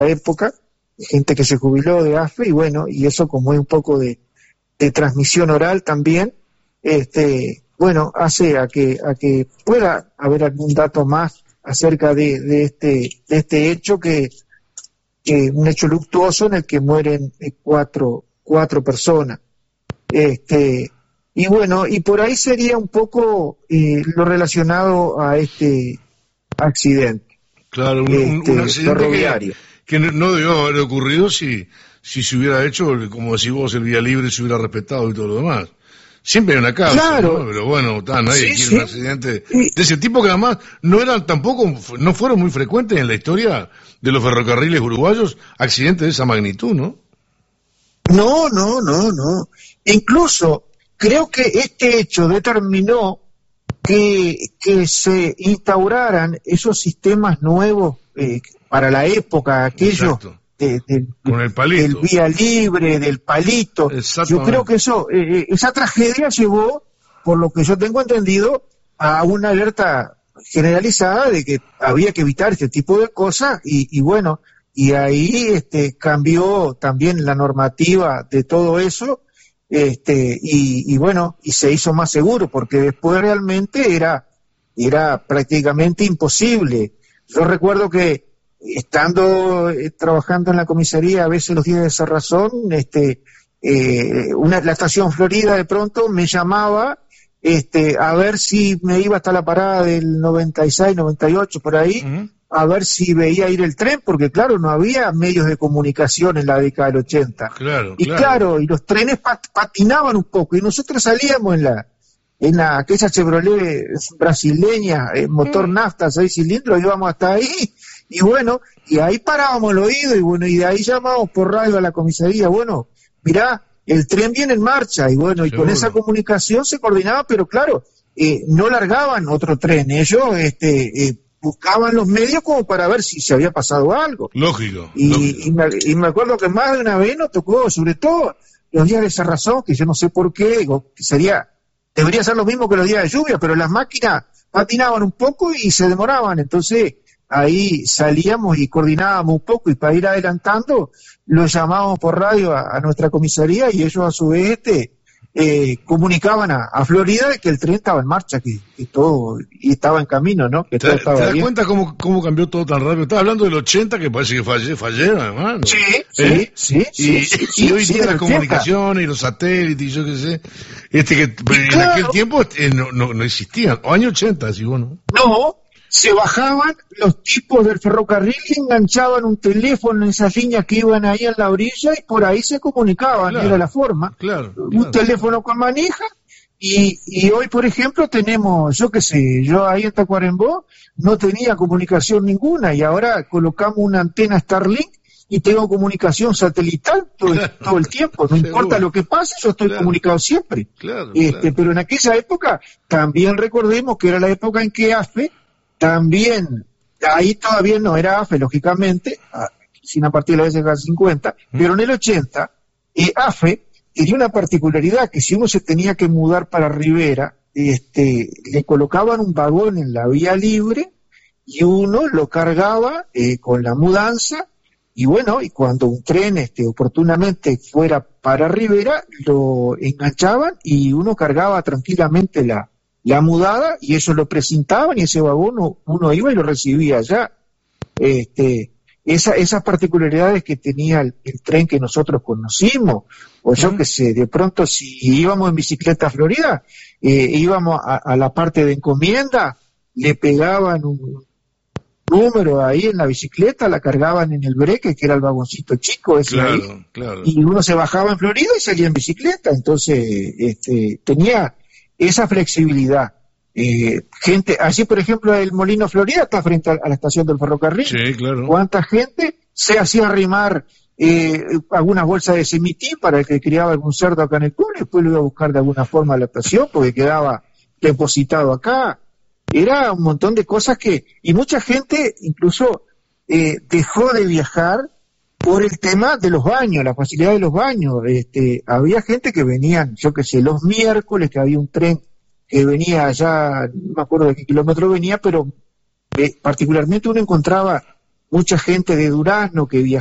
época, gente que se jubiló de AFE, y bueno, y eso como es un poco de transmisión oral también, bueno, hace a que pueda haber algún dato más acerca de este hecho, que un hecho luctuoso en el que mueren cuatro personas. Y bueno, y por ahí sería un poco lo relacionado a este accidente. Claro, un accidente ferroviario. Que no debió haber ocurrido si se hubiera hecho, como decís vos, el vía libre se hubiera respetado y todo lo demás. Siempre hay una causa, claro, ¿no? Pero bueno, nadie quiere un accidente de ese tipo, que además no fueron muy frecuentes en la historia de los ferrocarriles uruguayos, accidentes de esa magnitud, ¿no? No. Incluso creo que este hecho determinó que se instauraran esos sistemas nuevos para la época, aquellos con el palito, del vía libre, del palito. Yo creo que esa tragedia llevó, por lo que yo tengo entendido, a una alerta generalizada de que había que evitar este tipo de cosas, y bueno, y ahí cambió también la normativa de todo eso, y bueno, y se hizo más seguro, porque después realmente era prácticamente imposible. Yo recuerdo que estando trabajando en la comisaría, a veces los días de cerrazón, la estación Florida de pronto me llamaba a ver si me iba hasta la parada del 96, 98, por ahí, a ver si veía ir el tren, porque claro, no había medios de comunicación en la década del 80. Claro, y los trenes patinaban un poco, y nosotros salíamos en aquella Chevrolet brasileña, motor nafta, 6 cilindros, íbamos hasta ahí, y bueno, y ahí parábamos el oído, y bueno, y de ahí llamamos por radio a la comisaría, bueno, mirá, el tren viene en marcha, y bueno, y con esa comunicación se coordinaba, pero claro, no largaban otro tren, ellos buscaban los medios como para ver si se había pasado algo. Lógico. Y me acuerdo que más de una vez nos tocó, sobre todo los días de cerrazón, que yo no sé por qué, digo, que debería ser lo mismo que los días de lluvia, pero las máquinas patinaban un poco y se demoraban, entonces ahí salíamos y coordinábamos un poco, y para ir adelantando los llamábamos por radio a nuestra comisaría, y ellos a su vez comunicaban a Florida de que el tren estaba en marcha, que todo y estaba en camino, ¿no? Que todo estaba ¿Te das bien. cuenta cómo cambió todo tan rápido? Estás hablando del 80, que parece que falleron, además, ¿no? Sí. Y hoy día las comunicaciones y los satélites y yo qué sé, en aquel tiempo no existían, o año 80, decís vos, ¿no? No, se bajaban los tipos del ferrocarril y enganchaban un teléfono en esas líneas que iban ahí en la orilla, y por ahí se comunicaban, era la forma. Un teléfono con manija, y hoy, por ejemplo, tenemos, yo qué sé, yo ahí en Tacuarembó no tenía comunicación ninguna, y ahora colocamos una antena Starlink y tengo comunicación satelital todo el tiempo, no importa lo que pase, yo estoy comunicado siempre. Pero en aquella época, también recordemos que era la época en que AFE también, ahí todavía no era AFE, lógicamente, sino a partir de la década 50, pero en el 80, AFE tenía una particularidad, que si uno se tenía que mudar para Rivera, le colocaban un vagón en la vía libre, y uno lo cargaba con la mudanza, y bueno, y cuando un tren oportunamente fuera para Rivera, lo enganchaban y uno cargaba tranquilamente la mudada, y eso lo precintaban, y ese vagón uno iba y lo recibía allá. Esas particularidades que tenía el tren que nosotros conocimos, o yo que sé, de pronto si íbamos en bicicleta a Florida, íbamos a la parte de encomienda, le pegaban un número ahí en la bicicleta, la cargaban en el breque, que era el vagoncito chico ese ahí, y uno se bajaba en Florida y salía en bicicleta, entonces tenía esa flexibilidad. Gente, así por ejemplo el Molino Florida está frente a la estación del ferrocarril. Sí, claro. ¿Cuánta gente se hacía arrimar algunas bolsas de semitín para el que criaba algún cerdo acá en el pueblo, y después lo iba a buscar de alguna forma a la estación porque quedaba depositado acá? Era un montón de cosas y mucha gente incluso dejó de viajar por el tema de los baños, la facilidad de los baños. Había gente que venían, yo qué sé, los miércoles, que había un tren que venía allá, no me acuerdo de qué kilómetro venía, pero particularmente uno encontraba mucha gente de Durazno que